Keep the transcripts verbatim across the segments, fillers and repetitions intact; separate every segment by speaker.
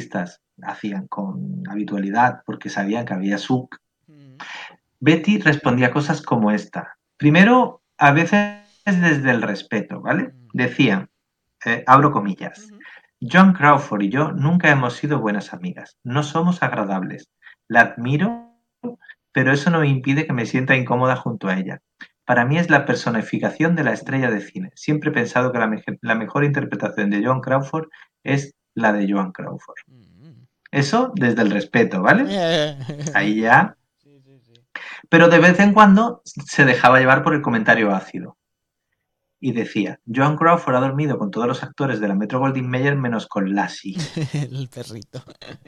Speaker 1: entrevistas hacían con habitualidad porque sabían que había Suk,
Speaker 2: Mm.
Speaker 1: Betty respondía cosas como esta. Primero, a veces desde el respeto, ¿vale?
Speaker 2: Mm.
Speaker 1: Decía, eh, abro comillas,
Speaker 2: Ujú.
Speaker 1: Joan Crawford y yo nunca hemos sido buenas amigas, no somos agradables. La admiro, pero eso no me impide que me sienta incómoda junto a ella. Para mí es la personificación de la estrella de cine. Siempre he pensado que la, meje- la mejor interpretación de Joan Crawford es la de Joan Crawford.
Speaker 2: Mm.
Speaker 1: Eso desde el respeto, ¿vale? Ahí
Speaker 2: Sí,
Speaker 1: ya.
Speaker 2: sí, sí.
Speaker 1: Pero de vez en cuando se dejaba llevar por el comentario ácido. Y decía, Joan Crawford ha dormido con todos los actores de la Metro Goldwyn Mayer menos con Lassie.
Speaker 2: El perrito.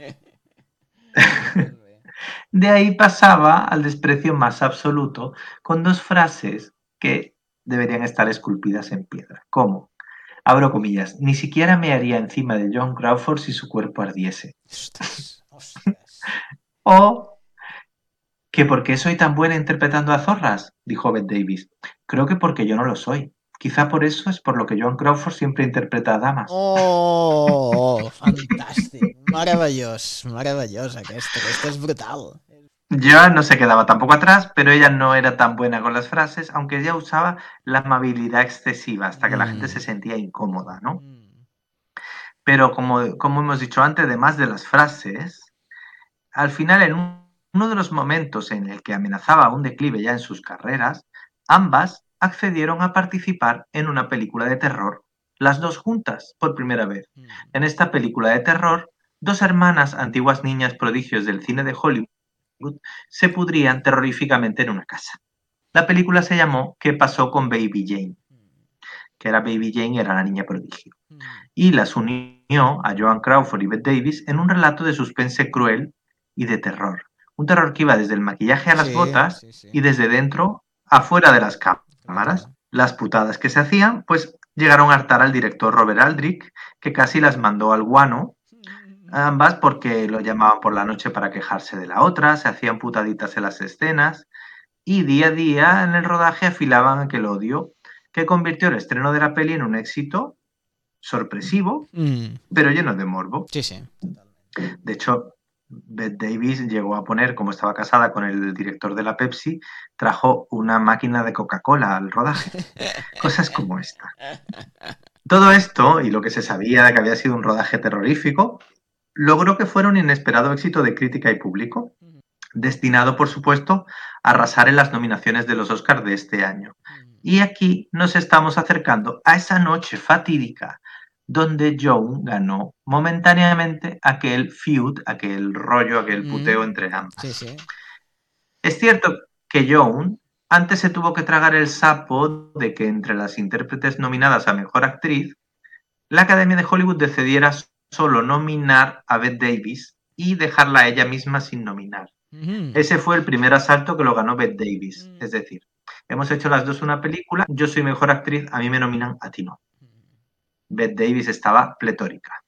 Speaker 2: Muy bé.
Speaker 1: De ahí pasaba al desprecio más absoluto con dos frases que deberían estar esculpidas en piedra. ¿Cómo? Abro comillas, ni siquiera me haría encima de Joan Crawford si su cuerpo ardiese.
Speaker 2: Ostras, ostras.
Speaker 1: O que ¿por qué soy tan buena interpretando a zorras? Dijo Bette Davis. Creo que porque yo no lo soy. Quizá por eso es por lo que Joan Crawford siempre interpreta a damas.
Speaker 2: Oh, oh, fantàstic. Meravellós, meravellós aquest. Aquest és brutal.
Speaker 1: Joan no se quedaba tampoco atrás, pero ella no era tan buena con las frases, aunque ella usaba la amabilidad excesiva hasta que la gente
Speaker 2: Mm.
Speaker 1: se sentía incómoda, ¿no?
Speaker 2: Mm.
Speaker 1: Pero como, como hemos dicho antes, además de las frases, al final en un- uno de los momentos en el que amenazaba un declive ya en sus carreras, ambas accedieron a participar en una película de terror, las dos juntas, por primera vez.
Speaker 2: Mm.
Speaker 1: En esta película de terror, dos hermanas, antiguas niñas prodigios del cine de Hollywood, se pudrían terroríficamente en una casa. La película se llamó ¿Qué pasó con Baby Jane? Que era Baby Jane, era la niña prodigio.
Speaker 2: Mm.
Speaker 1: Y las unió a Joan Crawford y Bette Davis en un relato de suspense cruel y de terror. Un terror que iba desde el maquillaje a las
Speaker 2: Sí,
Speaker 1: botas
Speaker 2: sí, sí.
Speaker 1: y desde dentro a fuera de las
Speaker 2: Clar, clar.
Speaker 1: cámaras. Las putadas que se hacían, pues llegaron a hartar al director Robert Aldrich, que casi las mandó al guano, ambas porque lo llamaban por la noche para quejarse de la otra, se hacían putaditas en las escenas y día a día en el rodaje afilaban aquel odio que convirtió el estreno de la peli en un éxito sorpresivo,
Speaker 2: Mm.
Speaker 1: pero lleno de morbo.
Speaker 2: Sí, sí, totalment.
Speaker 1: De hecho, Bette Davis llegó a poner, como estaba casada con el director de la Pepsi, trajo una máquina de Coca-Cola al rodaje. Cosas como esta. Todo esto, y lo que se sabía de que había sido un rodaje terrorífico, logró que fuera un inesperado éxito de crítica y público, destinado, por supuesto, a arrasar en las nominaciones de los Oscars de este año. Y aquí nos estamos acercando a esa noche fatídica donde Joan ganó momentáneamente aquel feud, aquel rollo, aquel puteo
Speaker 2: Mm.
Speaker 1: entre
Speaker 2: Sí,
Speaker 1: ambas.
Speaker 2: sí.
Speaker 1: Es cierto que Joan antes se tuvo que tragar el sapo de que entre las intérpretes nominadas a Mejor Actriz, la Academia de Hollywood decidiera solo nominar a Bette Davis y dejarla a ella misma sin nominar.
Speaker 2: Mm.
Speaker 1: Ese fue el primer asalto que lo ganó Bette Davis.
Speaker 2: Mm.
Speaker 1: Es decir, hemos hecho las dos una película, yo soy mejor actriz, a mí me nominan, a ti no. Bette Davis estaba pletórica.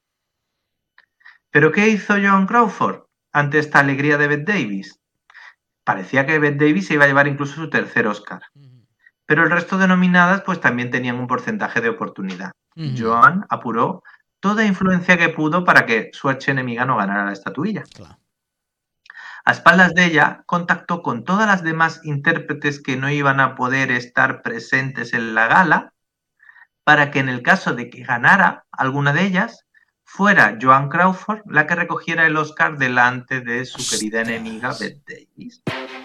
Speaker 1: ¿Pero qué hizo Joan Crawford ante esta alegría de Bette Davis? Parecía que Bette Davis se iba a llevar incluso su tercer Oscar.
Speaker 2: Mm.
Speaker 1: Pero el resto de nominadas pues también tenían un porcentaje de oportunidad.
Speaker 2: Mm.
Speaker 1: Joan apuró toda influencia que pudo para que su archienemiga no ganara la estatuilla.
Speaker 2: Clar.
Speaker 1: A espaldas de ella, contactó con todas las demás intérpretes que no iban a poder estar presentes en la gala para que en el caso de que ganara alguna de ellas, fuera Joan Crawford la que recogiera el Oscar delante de su querida enemiga
Speaker 2: Ostres.
Speaker 1: Bette Davis.